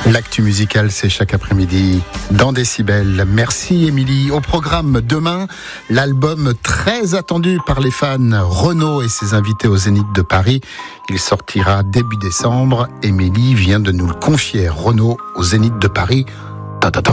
L'actu musicale, c'est chaque après-midi dans Décibel. Merci Émilie. Au programme demain, l'album très attendu par les fans, Renaud et ses invités au Zénith de Paris. Il sortira début décembre. Émilie vient de nous le confier. Renaud au Zénith de Paris.